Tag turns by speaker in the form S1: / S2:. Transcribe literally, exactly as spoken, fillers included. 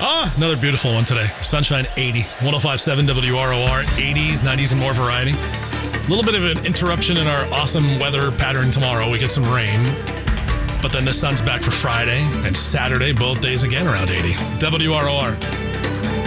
S1: Ah, another beautiful one today. Sunshine eighty. one oh five point seven W R O R. eighties, nineties, and more variety. A little bit of an interruption in our awesome weather pattern tomorrow. We get some rain. But then the sun's back for Friday and Saturday, both days again around eighty. W R O R.